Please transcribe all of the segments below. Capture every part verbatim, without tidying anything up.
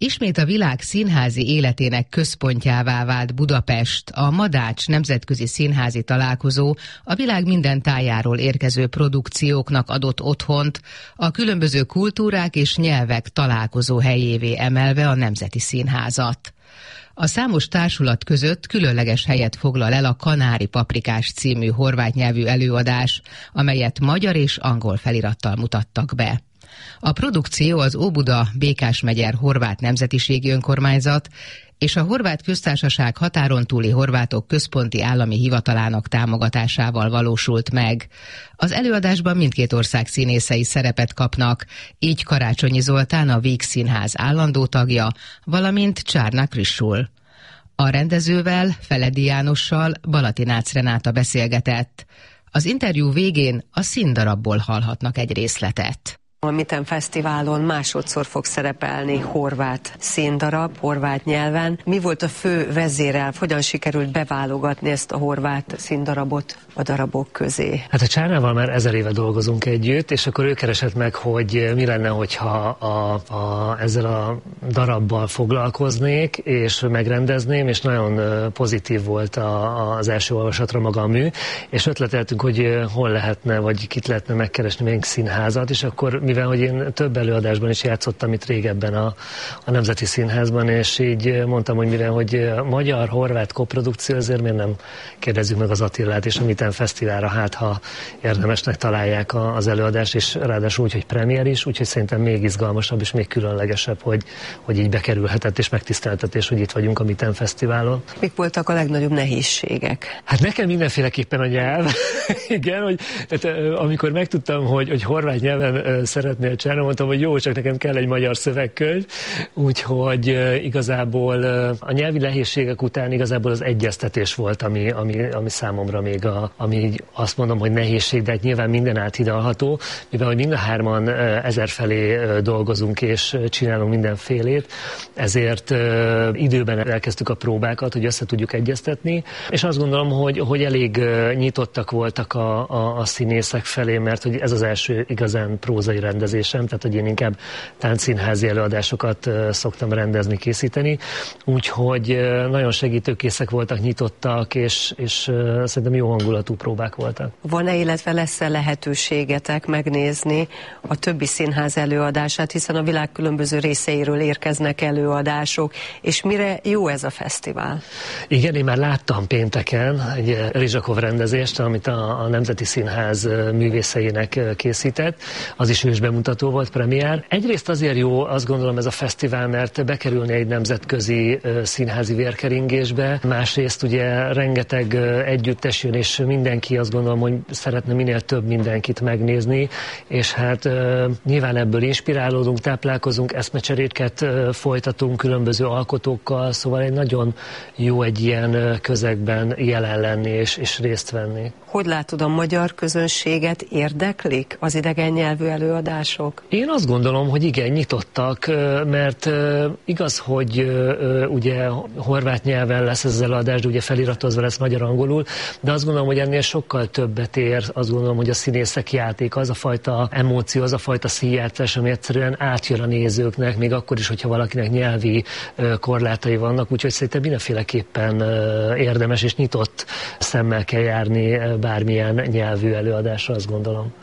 Ismét a világ színházi életének központjává vált Budapest. A Madács nemzetközi színházi találkozó a világ minden tájáról érkező produkcióknak adott otthont, a különböző kultúrák és nyelvek találkozó helyévé emelve a Nemzeti Színházat. A számos társulat között különleges helyet foglal el a Kanári Paprikás című horvát nyelvű előadás, amelyet magyar és angol felirattal mutattak be. A produkció az Óbuda Békásmegyer Horvát Nemzetiségi Önkormányzat és a Horvát Köztársaság határon túli horvátok központi állami hivatalának támogatásával valósult meg. Az előadásban mindkét ország színészei szerepet kapnak, így Karácsonyi Zoltán, a Víg Színház állandó tagja, valamint Csárna Krissul. A rendezővel, Feledi Jánossal Balatinác Renáta beszélgetett. Az interjú végén a színdarabból hallhatnak egy részletet. A Miten Fesztiválon másodszor fog szerepelni horvát színdarab, horvát nyelven. Mi volt a fő vezérelv, hogyan sikerült beválogatni ezt a horvát színdarabot a darabok közé? Hát a Csárnával már ezer éve dolgozunk együtt, és akkor ő keresett meg, hogy mi lenne, hogyha a, a, ezzel a darabbal foglalkoznék, és megrendezném, és nagyon pozitív volt a, az első olvasatra maga a mű, és ötleteltünk, hogy hol lehetne, vagy kit lehetne megkeresni még színházat, és akkor mivel hogy én több előadásban is játszottam itt régebben a, a Nemzeti Színházban, és így mondtam, hogy mivel hogy magyar-horvát koprodukció, ezért miért nem kérdezzük meg az Attilát és a Miten Fesztiválra, hát ha érdemesnek találják a, az előadást, és ráadásul úgy, hogy premier is, úgyhogy szerintem még izgalmasabb és még különlegesebb, hogy, hogy így bekerülhetett, és megtiszteltetés, hogy itt vagyunk a Miten Fesztiválon. Mik voltak a legnagyobb nehézségek? Hát nekem mindenféleképpen a nyelv. Igen, hogy tehát, amikor megtudtam, hogy, hogy horvát nyelven szeretnél csinálni, mondtam, hogy jó, csak nekem kell egy magyar szövegkönyv, úgyhogy uh, igazából uh, a nyelvi nehézségek után igazából az egyeztetés volt, ami, ami, ami számomra még a, ami azt mondom, hogy nehézség, de hát nyilván minden áthidalható, mivel hogy mind a hárman uh, ezer felé uh, dolgozunk és uh, csinálunk mindenfélét, ezért uh, időben elkezdtük a próbákat, hogy össze tudjuk egyeztetni, és azt gondolom, hogy, hogy elég uh, nyitottak voltak a, a, a színészek felé, mert hogy ez az első igazán prózai rendezésem, tehát hogy én inkább táncszínházi előadásokat uh, szoktam rendezni, készíteni, úgyhogy uh, nagyon segítőkészek voltak, nyitottak, és, és uh, szerintem jó hangulatú próbák voltak. Van-e, illetve lesz-e lehetőségetek megnézni a többi színház előadását, hiszen a világ különböző részeiről érkeznek előadások, és mire jó ez a fesztivál? Igen, én már láttam pénteken egy Rizsakov rendezést, amit a, a Nemzeti Színház művészeinek készített, az is ős bemutató volt, premier. Egyrészt azért jó, azt gondolom, ez a fesztivál, mert bekerülni egy nemzetközi uh, színházi vérkeringésbe, másrészt ugye rengeteg uh, együttes jön, és mindenki azt gondolom, hogy szeretne minél több mindenkit megnézni, és hát uh, nyilván ebből inspirálódunk, táplálkozunk, eszmecseréket uh, folytatunk különböző alkotókkal, szóval egy nagyon jó egy ilyen uh, közegben jelen lenni és, és részt venni. Hogy látod, a magyar közönséget érdeklik az idegen nyelvű előadások? Én azt gondolom, hogy igen, nyitottak, mert igaz, hogy ugye horvát nyelven lesz ez az előadás, de ugye feliratozva lesz magyar-angolul, de azt gondolom, hogy ennél sokkal többet ér, azt gondolom, hogy a színészek játék, az a fajta emóció, az a fajta színjátszás, ami egyszerűen átjön a nézőknek, még akkor is, hogyha valakinek nyelvi korlátai vannak, úgyhogy szerintem mindenféleképpen érdemes és nyitott szemmel kell járni bármilyen nyelvű előadásra, azt gondolom.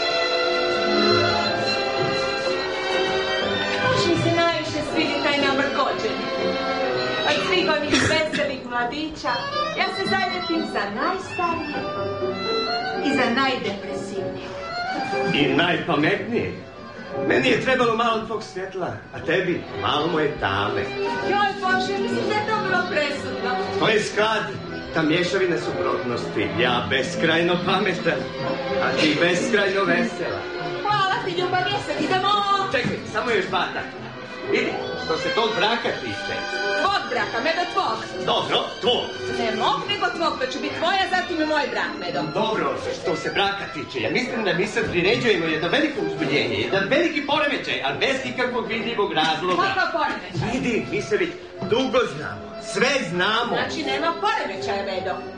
Ja se zaljepim za najstarije i za najdepresivnije. I najpametnije. Meni je trebalo malo tvog svjetla, a tebi malo moje tame. Joj Bože, mislim da je to bilo presudno. To je skad, ta mješavina suprotnosti. Ja beskrajno pametan, a ti beskrajno vesela. Hvala ti, ljubav, jesam, idemo! Čekaj, samo još dva takva. Vidi, što se tog braka tiče. Tvog braka, Medo, tvog. Dobro, tvog. Ne mog, nego tvog, to će biti tvoja, zatim i moj brak, Medo. Dobro, što se braka tiče, ja mislim da mi sad priređujemo jedno veliko uzbudjenje, jedan veliki poremećaj, ali bez ikakvog vidljivog razloga. Kakav poremećaj? Vidi, mi se već dugo znamo, sve znamo. Znači nema poremećaja, Medo.